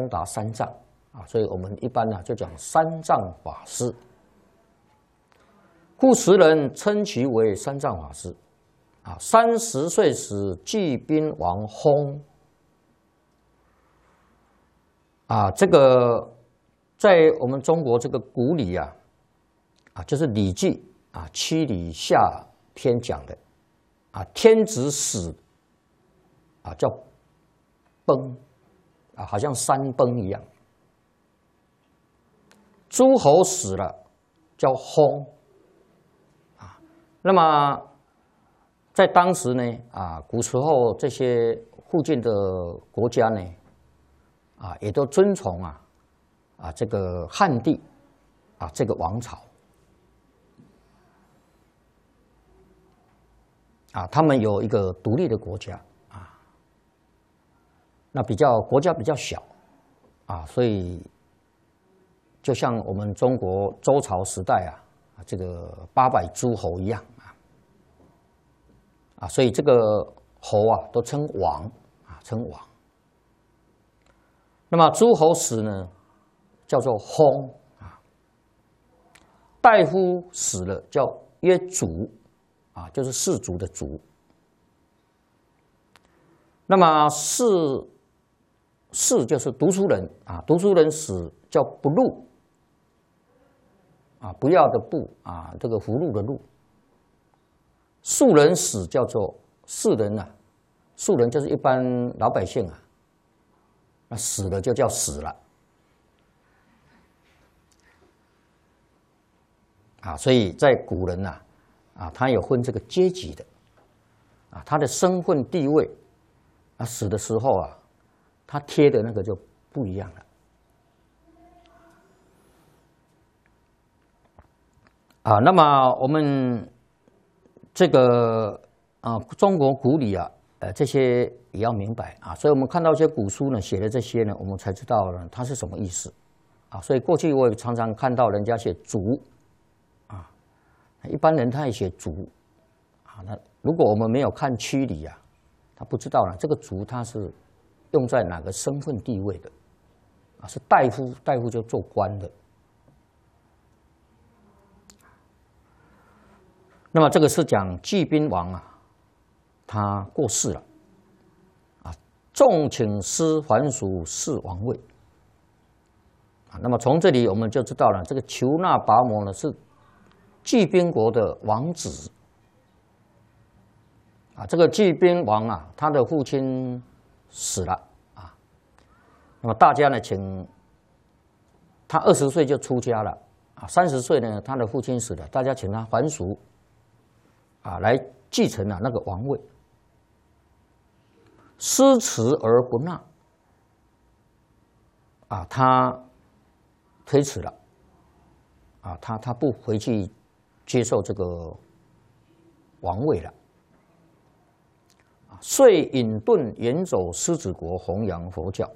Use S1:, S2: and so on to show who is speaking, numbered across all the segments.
S1: 通达三藏啊，所以我们一般呢就讲三藏法师。故时人称其为三藏法师。啊，30岁时济宾王薨。啊，这个在我们中国这个古礼啊，就是《礼记》啊七礼下篇讲的啊，天子死啊叫崩啊，好像山崩一样。诸侯死了叫薨啊。那么在当时呢啊，古时候这些附近的国家呢啊，也都遵从这个汉帝啊这个王朝啊，他们有一个独立的国家啊，那国家比较小啊，所以就像我们中国周朝时代这个800诸侯一样所以这个侯都称王称王。那么诸侯死呢，叫做薨啊。大夫死了叫曰卒啊，就是士族的族。那么士就是读书人啊，读书人死叫不禄啊，不要的不啊，这个福禄的禄。庶人死叫做士人庶人就是一般老百姓那死了就叫死了所以在古人他有分这个阶级的他的身份地位死的时候他贴的那个就不一样了那么我们这个中国古礼这些也要明白所以我们看到一些古书呢写的这些呢，我们才知道呢它是什么意思所以过去我也常常看到人家写卒一般人他也写卒那如果我们没有看曲礼他不知道呢这个卒他是用在哪个身份地位的是大夫，大夫就做官的。那么这个是讲济宾王他过世了众请师还属是王位那么从这里我们就知道了，这个求那跋摩呢是济宾国的王子这个济宾王他的父亲死了那么大家呢请他20岁就出家了30岁呢他的父亲死了，大家请他还俗来继承那个王位。失辞而不纳他推辞了他不回去接受这个王位了遂隐遁远走狮子国弘扬佛教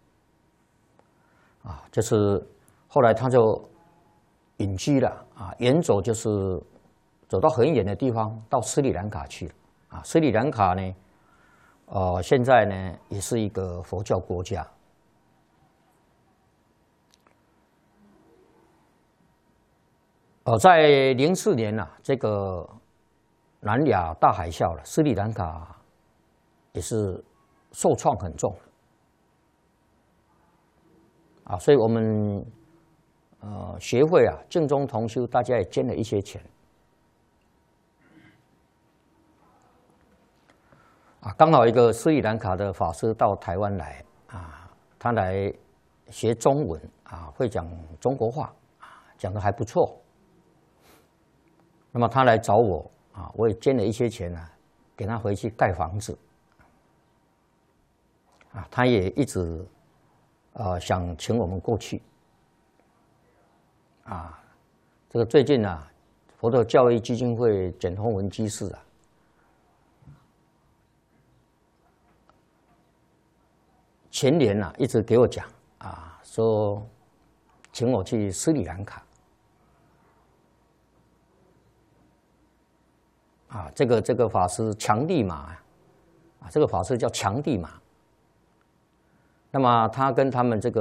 S1: 就是后来他就隐居了远走就是走到很远的地方，到斯里兰卡去了斯里兰卡呢现在呢也是一个佛教国家在04年这个南亚大海啸了，斯里兰卡也是受创很重所以我们学会净宗同修，大家也捐了一些钱刚好一个斯里兰卡的法师到台湾来他来学中文会讲中国话讲得还不错。那么他来找我我也捐了一些钱给他回去盖房子他也一直想请我们过去这个最近佛陀教育基金会简宏文居士前年一直给我讲说请我去斯里兰卡这个法师强地马这个法师叫强地马。那么他跟他们这个